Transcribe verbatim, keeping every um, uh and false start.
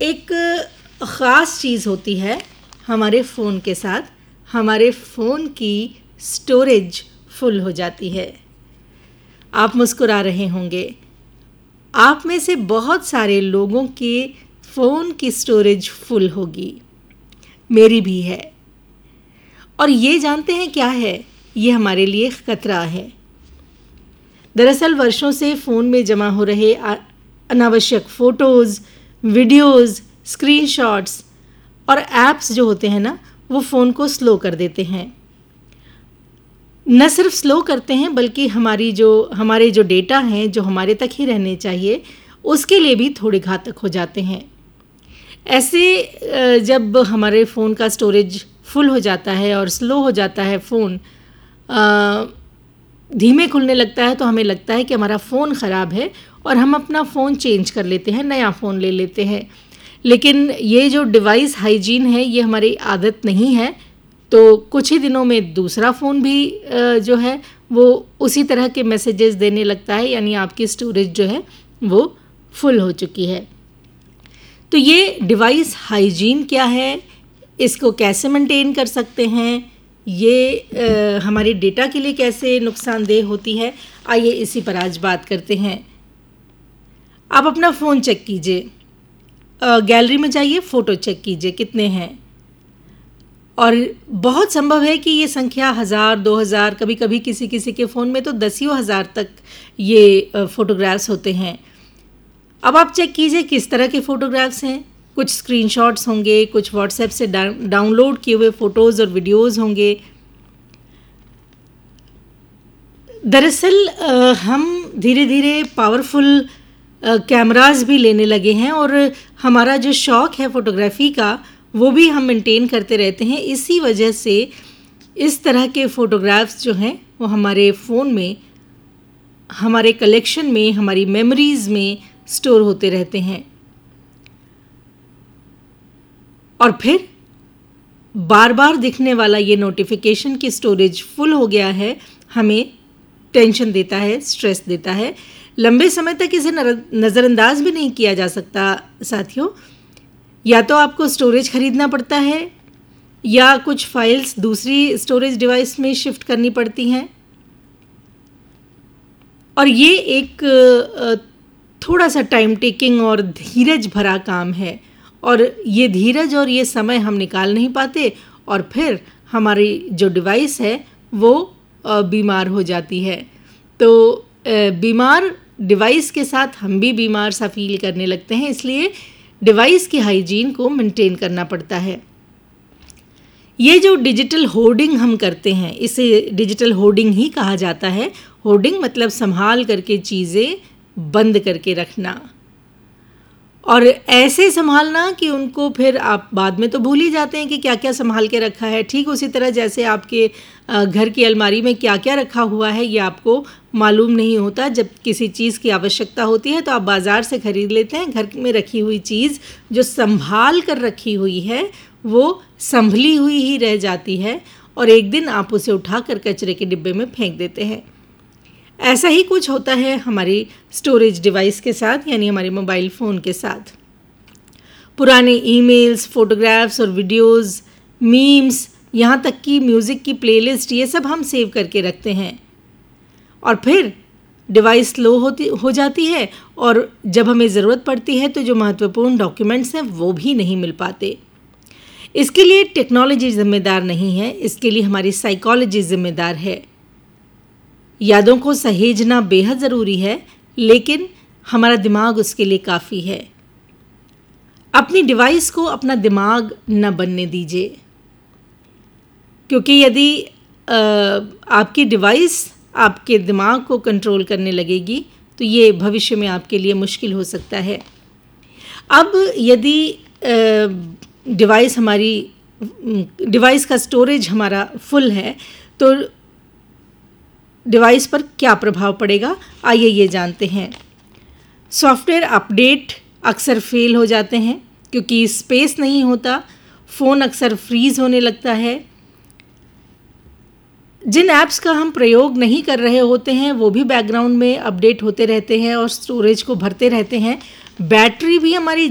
एक ख़ास चीज़ होती है हमारे फ़ोन के साथ, हमारे फ़ोन की स्टोरेज फुल हो जाती है। आप मुस्कुरा रहे होंगे। आप में से बहुत सारे लोगों के फ़ोन की स्टोरेज फुल होगी, मेरी भी है। और ये जानते हैं क्या है? ये हमारे लिए ख़तरा है। दरअसल वर्षों से फ़ोन में जमा हो रहे अनावश्यक फ़ोटोज़, वीडियोज़, स्क्रीनशॉट्स और ऐप्स जो होते हैं ना, वो फ़ोन को स्लो कर देते हैं। न सिर्फ स्लो करते हैं बल्कि हमारी जो हमारे जो डेटा हैं, जो हमारे तक ही रहने चाहिए, उसके लिए भी थोड़े घातक हो जाते हैं। ऐसे जब हमारे फ़ोन का स्टोरेज फुल हो जाता है और स्लो हो जाता है फ़ोन, धीमे खुलने लगता है, तो हमें लगता है कि हमारा फ़ोन ख़राब है और हम अपना फ़ोन चेंज कर लेते हैं, नया फ़ोन ले लेते हैं। लेकिन ये जो डिवाइस हाइजीन है, ये हमारी आदत नहीं है। तो कुछ ही दिनों में दूसरा फ़ोन भी जो है वो उसी तरह के मैसेजेस देने लगता है, यानी आपकी स्टोरेज जो है वो फुल हो चुकी है। तो ये डिवाइस हाइजीन क्या है, इसको कैसे मेंटेन कर सकते हैं, ये आ, हमारे डेटा के लिए कैसे नुकसानदेह होती है, आइए इसी पर आज बात करते हैं। आप अपना फ़ोन चेक कीजिए, गैलरी में जाइए, फ़ोटो चेक कीजिए कितने हैं। और बहुत संभव है कि ये संख्या हज़ार, दो हज़ार, कभी कभी किसी किसी के फ़ोन में तो दसियों हज़ार तक ये फ़ोटोग्राफ्स होते हैं। अब आप चेक कीजिए किस तरह के फ़ोटोग्राफ्स हैं। कुछ स्क्रीनशॉट्स होंगे, कुछ व्हाट्सएप से डाउनलोड किए हुए फ़ोटोज़ और वीडियोज़ होंगे। दरअसल हम धीरे धीरे पावरफुल कैमरास भी लेने लगे हैं और हमारा जो शौक़ है फ़ोटोग्राफ़ी का, वो भी हम मेंटेन करते रहते हैं। इसी वजह से इस तरह के फ़ोटोग्राफ्स जो हैं वो हमारे फ़ोन में, हमारे कलेक्शन में, हमारी मेमोरीज़ में स्टोर होते रहते हैं। और फिर बार बार दिखने वाला ये नोटिफिकेशन कि स्टोरेज फुल हो गया है, हमें टेंशन देता है, स्ट्रेस देता है। लंबे समय तक इसे नज़रअंदाज भी नहीं किया जा सकता साथियों। या तो आपको स्टोरेज ख़रीदना पड़ता है या कुछ फाइल्स दूसरी स्टोरेज डिवाइस में शिफ्ट करनी पड़ती हैं। और ये एक थोड़ा सा टाइम टेकिंग और धीरज भरा काम है, और ये धीरज और ये समय हम निकाल नहीं पाते, और फिर हमारी जो डिवाइस है वो बीमार हो जाती है। तो बीमार डिवाइस के साथ हम भी बीमार सा फील करने लगते हैं, इसलिए डिवाइस की हाइजीन को मेंटेन करना पड़ता है। ये जो डिजिटल होर्डिंग हम करते हैं, इसे डिजिटल होर्डिंग ही कहा जाता है। होर्डिंग मतलब संभाल करके चीज़ें बंद करके रखना, और ऐसे संभालना कि उनको फिर आप बाद में तो भूल ही जाते हैं कि क्या क्या संभाल के रखा है। ठीक उसी तरह जैसे आपके घर की अलमारी में क्या क्या रखा हुआ है ये आपको मालूम नहीं होता। जब किसी चीज़ की आवश्यकता होती है तो आप बाज़ार से ख़रीद लेते हैं। घर में रखी हुई चीज़ जो संभाल कर रखी हुई है वो संभली हुई ही रह जाती है, और एक दिन आप उसे उठाकर कचरे के डिब्बे में फेंक देते हैं। ऐसा ही कुछ होता है हमारी स्टोरेज डिवाइस के साथ, यानी हमारे मोबाइल फ़ोन के साथ। पुराने ईमेल्स, फ़ोटोग्राफ्स और वीडियोज़, मीम्स, यहाँ तक कि म्यूज़िक की प्लेलिस्ट, ये सब हम सेव करके रखते हैं। और फिर डिवाइस स्लो होती हो जाती है, और जब हमें ज़रूरत पड़ती है तो जो महत्वपूर्ण डॉक्यूमेंट्स हैं वो भी नहीं मिल पाते। इसके लिए टेक्नोलॉजी ज़िम्मेदार नहीं है, इसके लिए हमारी साइकोलॉजी ज़िम्मेदार है। यादों को सहेजना बेहद ज़रूरी है, लेकिन हमारा दिमाग उसके लिए काफ़ी है। अपनी डिवाइस को अपना दिमाग न बनने दीजिए, क्योंकि यदि आ, आपकी डिवाइस आपके दिमाग को कंट्रोल करने लगेगी तो ये भविष्य में आपके लिए मुश्किल हो सकता है। अब यदि डिवाइस हमारी डिवाइस का स्टोरेज हमारा फुल है तो डिवाइस पर क्या प्रभाव पड़ेगा, आइए ये जानते हैं। सॉफ्टवेयर अपडेट अक्सर फेल हो जाते हैं क्योंकि स्पेस नहीं होता। फ़ोन अक्सर फ्रीज़ होने लगता है। जिन ऐप्स का हम प्रयोग नहीं कर रहे होते हैं वो भी बैकग्राउंड में अपडेट होते रहते हैं और स्टोरेज को भरते रहते हैं। बैटरी भी हमारी